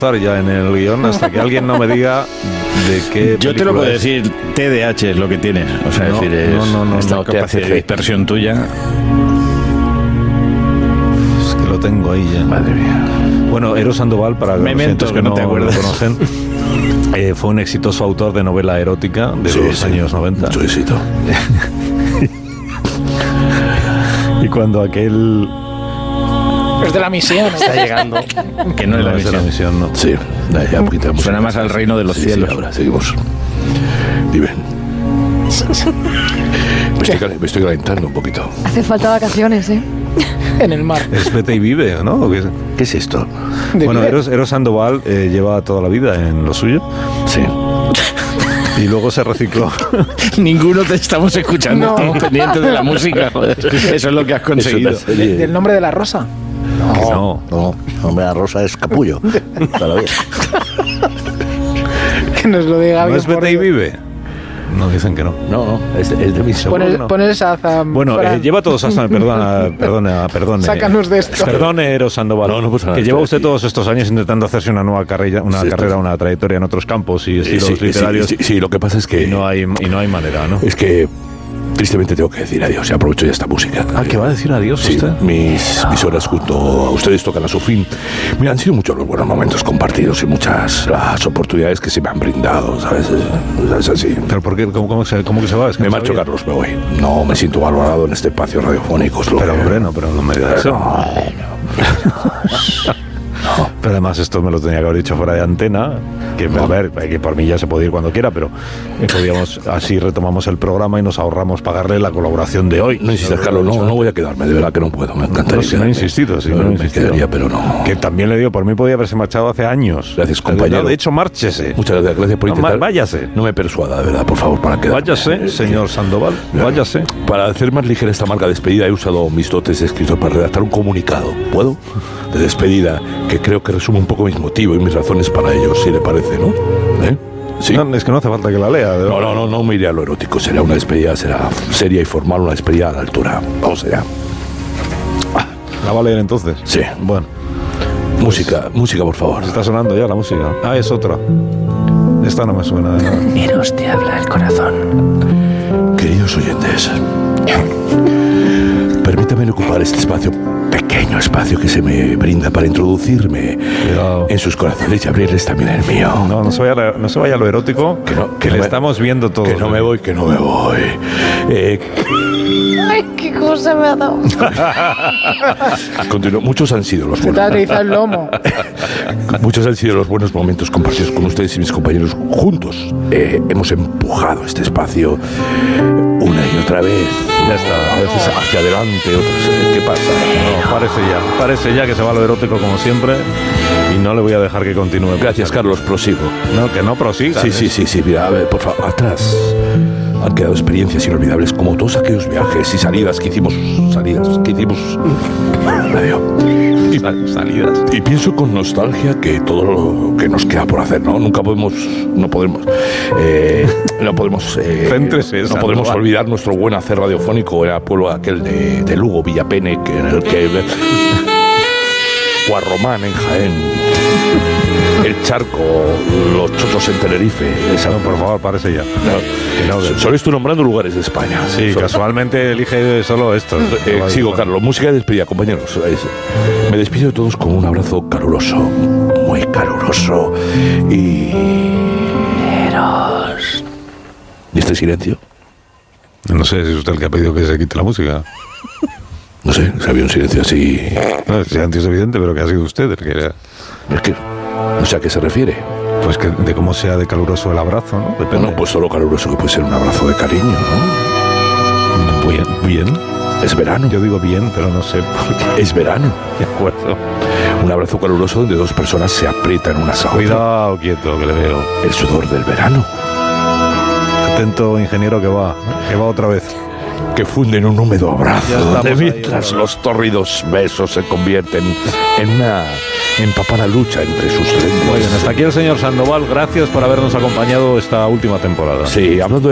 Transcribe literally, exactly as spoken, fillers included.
ya en el guión hasta que alguien no me diga de qué. Yo te lo puedo es. decir, T D A H es lo que tienes. O sea, no, es decir, es no, no, no, esta no, capacidad de dispersión tuya. Es que lo tengo ahí ya. Madre mía. Bueno, Eros Sandoval, para los Memento, que no, no te acuerdas. Lo conocen, eh, fue un exitoso autor de novela erótica de sí, los sí, años noventa. Mucho éxito. Y cuando aquel... Es de la misión, ¿no? Está llegando. Que no, no es la misión. la misión, no. Sí, ya un poquito. Suena más al reino de los sí, cielos. Sí, ahora seguimos. Dime. Me estoy, me estoy calentando un poquito. Hace falta vacaciones, ¿eh? En el mar. Es Vete y Vive, ¿no? ¿Qué es, ¿Qué es esto? Bueno, Eros, Eros Sandoval eh, lleva toda la vida en lo suyo. Sí. Y luego se recicló. Ninguno te estamos escuchando. No. Estamos pendientes de la música. Joder. Eso es lo que has conseguido. ¿De, ¿Del nombre de la rosa? No, no. No, el nombre de la rosa es Capullo. Todavía. Que nos lo diga ¿No bien. es Vete y Vive? No, dicen que no. No, no, es, es de mi seguro. Poner, no. poner esa zam, Bueno, eh, lleva todos hasta... Perdona, perdona, perdone. Sácanos de esto. Perdone, Eros Sandoval. No, no pasa nada. Que lleva usted todos estos años intentando hacerse una nueva carrera, una sí, carrera, esto... una trayectoria en otros campos y estilos sí, literarios. Sí, sí, sí, lo que pasa es que... Y no hay, y no hay manera, ¿no? Es que... Tristemente tengo que decir adiós y aprovecho ya esta música. Ah, ¿que va a decir adiós sí, usted? Mis, mis horas junto a ustedes tocan a su fin. Mira, han sido muchos los buenos momentos compartidos y muchas las oportunidades que se me han brindado, ¿sabes? Es así. ¿Pero por qué? ¿Cómo, cómo, se, cómo que se va? Es que me no marcho, sabía. Carlos, me voy. No me siento valorado en este espacio radiofónico. Pero, que... hombre, no, pero no me digas eso. No, no. Pero además esto me lo tenía que haber dicho fuera de antena, que no. A ver, que por mí ya se puede ir cuando quiera, pero podíamos, así retomamos el programa y nos ahorramos pagarle la colaboración de hoy. No insistas, Carlos, no, no voy a quedarme, de verdad que no puedo, me encantaría. No, si no he insistido, si no, no he me insistido. quedaría, pero no. Que también le digo, por mí podía haberse marchado hace años. Gracias, compañero. No, de hecho, márchese. Muchas gracias, gracias por intentar. No, váyase. No me persuada, de verdad, por favor, para quedarme. Váyase, señor Sandoval, váyase. Para hacer más ligera esta marca de despedida he usado mis dotes de escritor para redactar un comunicado. ¿Puedo? De despedida, que creo que resume un poco mis motivos y mis razones para ello, si le parece, ¿no? ¿Eh? ¿Sí? No, es que no hace falta que la lea. No, no, no, no me iré a lo erótico. Será una despedida, será seria y formal, una despedida a la altura. Vamos allá. ¿La va a leer entonces? Sí. Bueno. Música, pues, música, por favor. Está sonando ya la música. Ah, es otra. Esta no me suena de nada. Eros te habla el corazón. Queridos oyentes, permítanme ocupar este espacio, pequeño espacio que se me brinda para introducirme Cuidado. en sus corazones y abrirles también el mío. No, no se vaya, no se vaya a lo erótico, que, no, que, que le me, estamos viendo todo. Que no me voy, que no me voy. Eh, Ay, qué cosa me ha dado. Continúo. Muchos han sido los se buenos. te ha el lomo. Muchos han sido los buenos momentos compartidos con ustedes y mis compañeros juntos. Eh, hemos empujado este espacio una y otra vez. Ya está. A veces hacia adelante, otras. ¿Qué pasa? No, parece ya. Parece ya que se va a lo erótico como siempre y no le voy a dejar que continúe. Gracias, Carlos. Prosigo. No, que no prosiga. Sí, ¿eh? sí, sí, sí. Mira, a ver, por favor, atrás. Han quedado experiencias inolvidables como todos aquellos viajes y salidas que hicimos. Salidas que hicimos. Adiós. Y, salidas. Y pienso con nostalgia que todo lo que nos queda por hacer, ¿no? Nunca podemos, no podemos, eh, no podemos, eh, Céntrese, no podemos no olvidar nuestro buen hacer radiofónico en el pueblo aquel de, de Lugo, Villapene, que en el que Guarromán en Jaén, el Charco, los Chotos en Tenerife. Esa, no, por favor, párese ya. No, no, solo estoy nombrando lugares de España. Sí, solo. Casualmente elige solo estos. Eh, sigo, Carlos. Música de despedida, compañeros. Me despido de todos con un abrazo caluroso, muy caluroso y... Eros. ¿Y este silencio? No sé si es usted el que ha pedido que se quite la música. No sé, si había un silencio así... No, el silencio es evidente, pero que ha sido usted el que... Era... Es que... No sé a qué se refiere. Pues que de cómo sea de caluroso el abrazo, ¿no? Depende. Bueno, pues solo caluroso que puede ser un abrazo de cariño, ¿no? Bien, bien. Es verano. Yo digo bien, pero no sé por qué. Es verano. De acuerdo. Un abrazo caluroso donde dos personas se aprietan unas a otras. Cuidado, quieto, que le veo. El sudor del verano. Atento, ingeniero, que va. Que va otra vez. Que funden un húmedo abrazo de mientras ahí, los tórridos besos se convierten en una empapada lucha entre sus lenguas. Muy bien, hasta aquí el señor Sandoval. Gracias por habernos acompañado esta última temporada. Sí, hablando de